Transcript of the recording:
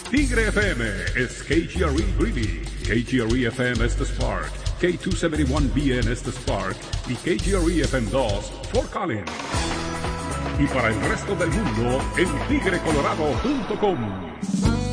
Tigre FM is KGRE Greeley, KGRE FM es the Spark, K271BN es the Spark y KGRE FM 2 Fort Collins. Y para el resto del mundo en tigrecolorado.com.